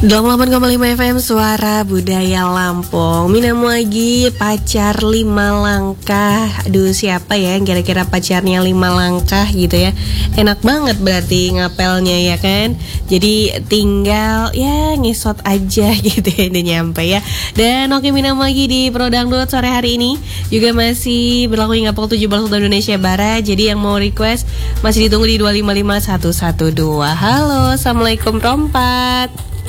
88,5 FM Suara Budaya Lampung. Minamu lagi pacar 5 langkah. Aduh, siapa ya yang kira-kira pacarnya 5 langkah gitu ya. Enak banget berarti ngapelnya ya kan. Jadi tinggal ya ngesot aja gitu ya, udah nyampe ya. Dan oke, Minamu lagi di Prodangdut sore hari ini juga masih berlaku hingga pukul 17 waktu Indonesia Barat. Jadi yang mau request masih ditunggu di 255112. Halo, Assalamualaikum Rompat.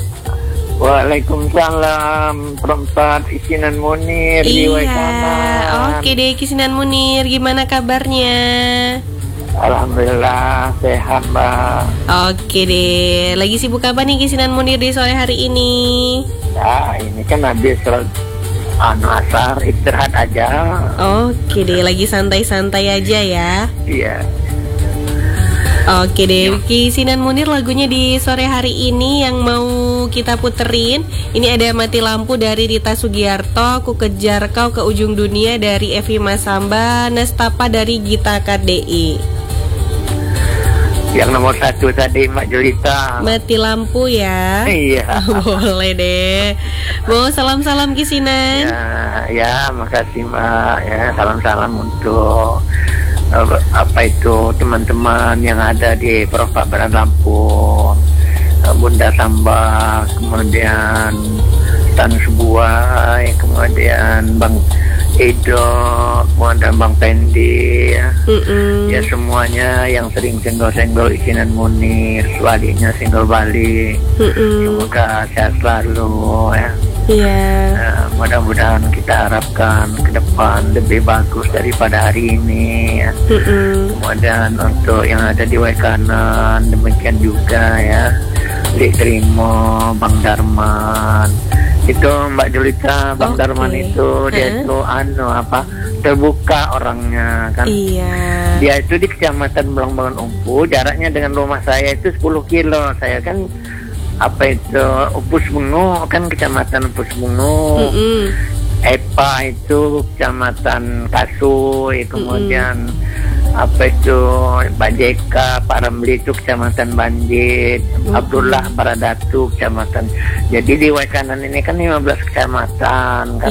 Waalaikumsalam, perempat Kisinan Munir di Waikanan. Oke deh, Kisinan Munir, gimana kabarnya? Alhamdulillah sehat, Mbak. Oke deh, lagi sibuk apa nih Kisinan Munir di sore hari ini? Ya, ini kan habis asar istirahat aja. Oke deh, lagi santai-santai aja ya. Iya. Oke deh, Kisinan Munir lagunya di sore hari ini yang mau kita puterin. Ini ada Mati Lampu dari Rita Sugiarto, Ku Kejar Kau ke Ujung Dunia dari Evi Masamba, Nestapa dari Gita KDI. Yang nomor 1 tadi Mbak Julita. Mati Lampu ya. Iya. Boleh deh. Mau salam-salam Kisinan. Ya, makasih Mbak. Ya, salam-salam untuk teman-teman yang ada di Provinsi Lampung, Bunda Samba, kemudian Tan Sebuai, kemudian Bang Edo, kemudian Bang Pendi ya. Ya semuanya yang sering senggol-senggol Kisinan Munir, walinya senggol balik. Semoga sehat selalu ya. Mudah-mudahan kita harapkan ke depan lebih bagus daripada hari ini ya. Kemudian untuk yang ada di Waikanan demikian juga ya, Dik Trimo, Bang Darman itu, Mbak Julita. Bang Darman itu dia itu terbuka orangnya kan. Dia itu di Kecamatan Belang-Belang Umpu, jaraknya dengan rumah saya itu 10 kilo. Saya kan Upus Bungu kan Kecamatan Upus Bungu. Epa itu Kecamatan Kasui, kemudian Bajeka, Paramli itu Kecamatan Banjit, Abdullah Baradatu Kecamatan. Jadi di Waikanan ini kan 15 kecamatan kan.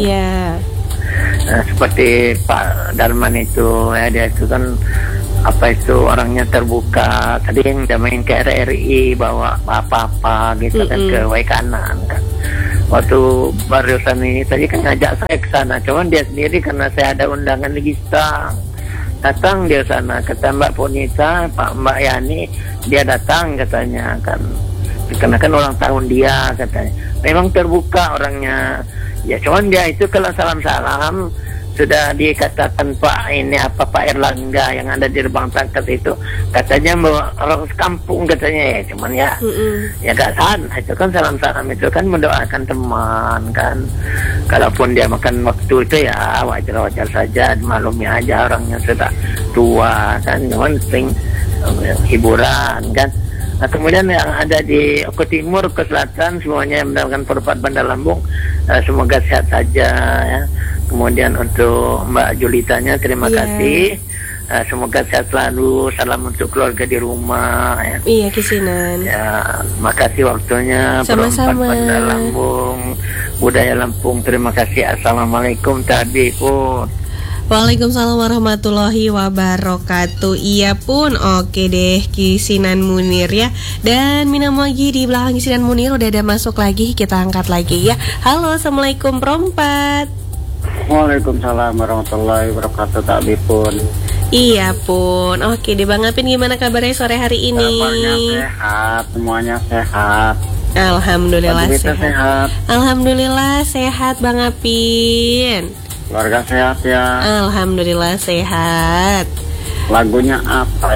Nah, seperti Pak Darman itu ya, dia itu kan orangnya terbuka. Tadi yang main ke RRI bawa apa-apa gitu kan ke Waikanan kan. Waktu barusan ini tadi kan ngajak saya ke sana, cuman dia sendiri karena saya ada undangan di Gistang. Datang dia sana, kata Mbak Ponita, Mbak Yani, dia datang katanya kan. Karena kan ulang tahun dia katanya. Memang terbuka orangnya. Ya cuman dia itu kalau salam-salam sudah dikatakan Pak Erlangga yang ada di Rebang Tangkas itu, katanya bawa orang kampung katanya ya, cuman ya gak sana. Itu kan salam-salam itu kan mendoakan teman kan. Kalaupun dia makan waktu itu ya wajar-wajar saja, maklumnya aja orangnya sudah tua kan, cuman penting hiburan kan. Nah, kemudian yang ada di ke timur, ke selatan, semuanya yang mendapatkan perempat Bandar Lampung, semoga sehat saja ya. Kemudian untuk Mbak Julitanya terima kasih. Semoga sehat selalu. Salam untuk keluarga di rumah ya. Iya, Kisinan. Ya, makasih waktunya. Sama-sama. Bandar Lampung, Budaya Lampung, terima kasih. Assalamualaikum tadi pun. Waalaikumsalam warahmatullahi wabarakatuh. Iya pun, oke deh Kisinan Munir ya. Dan Minamu lagi di belakang Kisinan Munir udah ada masuk lagi, kita angkat lagi ya. Halo, Assalamualaikum Rompat. Waalaikumsalam warahmatullahi wabarakatuh. Tak pun. Iya pun, oke deh Bang Apin, gimana kabarnya sore hari ini? Kabarnya sehat, semuanya sehat. Alhamdulillah sehat. Alhamdulillah sehat Bang Apin. Keluarga sehat ya. Alhamdulillah sehat. Lagunya apa?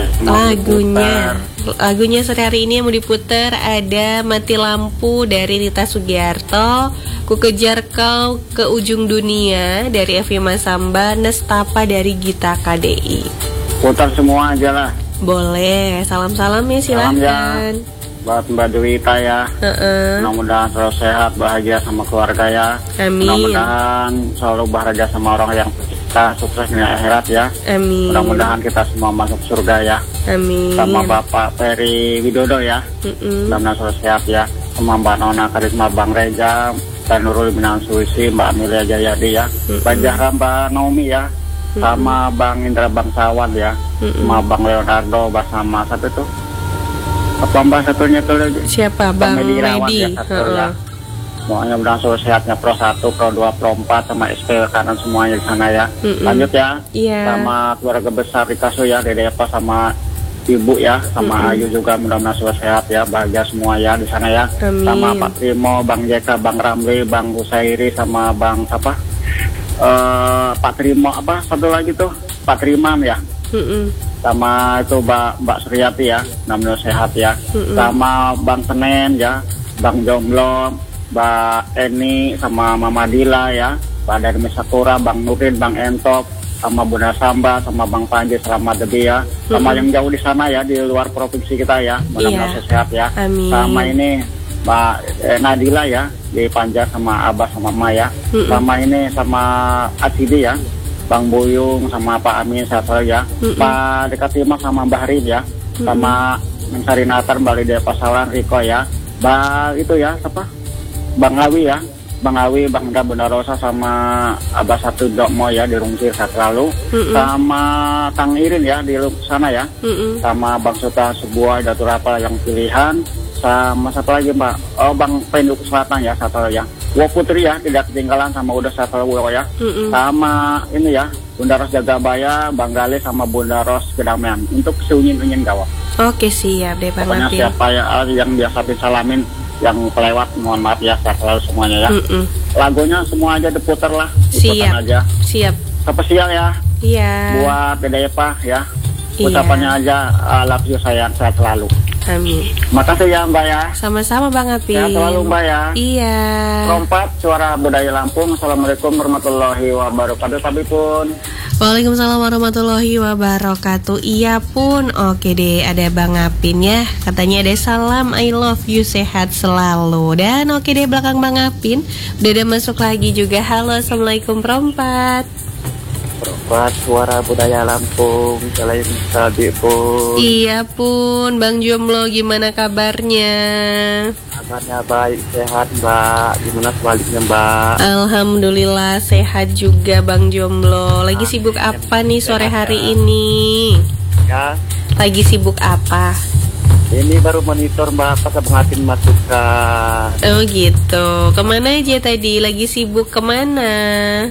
Lagunya sore hari ini yang mau diputer ada Mati Lampu dari Rita Sugiarto, Ku Kejar Kau ke Ujung Dunia dari Evi Masamba, Nestapa dari Gita KDI. Putar semua aja lah. Boleh. Salam-salam ya, silakan. Buat Mbak Dewita ya. Mudah-mudahan selalu sehat, bahagia sama keluarga ya. Amin. Mudah-mudahan selalu bahagia sama orang yang kita sukses di akhirat ya. Amin. Mudah-mudahan kita semua masuk surga ya. Amin. Sama Bapak Ferry Widodo ya. Mudah-mudahan selalu sehat ya. sama Mbak Nona Karisma, Bang Reza, Mbak Nurul Minang Suisi, Mbak Amelia Jayadi ya, Mbak Zahra, Mbak Naomi ya, sama Bang Indra Bangsawan ya, sama Bang Leonardo, sama satu tuh apa Mbak satunya tuh siapa? Bang Medi ya, ya. Semuanya mudah selalu sehatnya Pro 1, Pro 2, Pro 4 sama SP kanan semuanya di sana ya. Lanjut ya. Sama keluarga besar Rikaso ya, Dede Eva sama Ibu ya, sama Ayu juga mudah-mudahan selalu sehat ya, bahagia semua ya di sana ya. Amin. Sama Pak Timo, Bang Jeka, Bang Ramli, Bang Usairi sama Bang apa? Pak Trimo apa satu lagi tuh Pak Triman ya. Sama itu Mbak Suryati ya, namanya sehat ya. Sama Bang Senen ya, Bang Jomblo, Mbak Eni sama Mama Dila ya, Mbak Darmi Sakura, Bang Nurin, Bang Entop, sama Bunda Samba, sama Bang Panji, selamat debi ya. Sama yang jauh di sana ya, di luar provinsi kita ya, mudah-mudahan sehat ya. Amin. Sama ini Mbak Nadila ya, di Panjar sama Abah sama Maya. Sama ini sama Acidi ya, Bang Buyung sama Pak Amin sehat ya. Pak Dekatima sama Mbak Harin ya, sama Mencari Natar, Mbak Lidia Pasawan, Riko ya. Bang itu ya, apa? Bang Awi ya, Bang Awi, Bang Da Bunda Rosa sama Abah Satu Dokmo ya di Rungsir saat lalu, sama Kang Irin ya di sana ya, sama Bang Suta sebuah Datur apa yang pilihan, sama satu lagi Mbak, Bang Penduk Selatan ya satu ya, Wo Putri ya tidak ketinggalan sama udah satu Wo ya, sama ini ya Bunda Ros Jagabaya, Bang Gali sama Bunda Ros Kedamaian untuk seunyin-unyin gawak. Oke siap deh Bang Pokoknya siapa ya yang biasa salamin yang pelewat mohon maaf ya sehat selalu semuanya ya. Lagunya semua aja diputar lah, siap aja. Siap spesial ya. Iya. Buat Dede Eva ya, ucapannya aja love you sayang, sehat selalu. Amin. Makasih ya Mbak ya. Sama-sama Bang Apin. Sehat selalu Mbak ya. Iya. Rompat Suara Budaya Lampung. Assalamualaikum warahmatullahi wabarakatuh. Tapi pun Waalaikumsalam warahmatullahi wabarakatuh. Iya pun. Oke deh, ada Bang Apin ya. Katanya ada salam I love you, sehat selalu. Dan oke deh belakang Bang Apin udah ada masuk lagi juga. Halo, assalamualaikum Rompat. Rompat Suara Budaya Lampung. Selain tadi pun. Iya pun, Bang Jomblo gimana kabarnya? Kabarnya baik, sehat Mbak. Gimana sebaliknya Mbak? Alhamdulillah sehat juga Bang Jomblo. Lagi sibuk apa nih sore hari ini? Ya. Lagi sibuk apa? Ini baru monitor Mbak pas Bang Apin masukkan. Oh gitu. Kemana aja tadi? Lagi sibuk kemana?